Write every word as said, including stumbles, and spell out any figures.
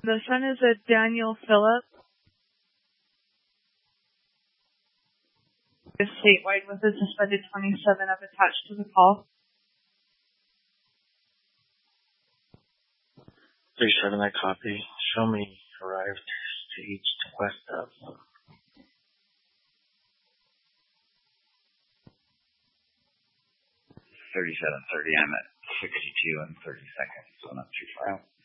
This one is a Daniel Phillip. Is statewide with a suspended twenty-seven up attached to the call. three seven, I copy. Show me arrived to east west of. thirty-seven thirty, I'm at sixty-two and thirty seconds, so not too far out.